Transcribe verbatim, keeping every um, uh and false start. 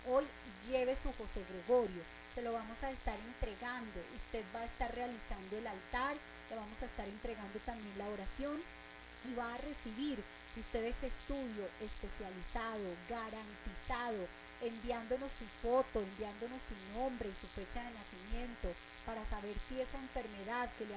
hoy lleve su José Gregorio, se lo vamos a estar entregando, usted va a estar realizando el altar, le vamos a estar entregando también la oración y va a recibir usted ese estudio especializado, garantizado, enviándonos su foto, enviándonos su nombre y su fecha de nacimiento para saber si esa enfermedad que le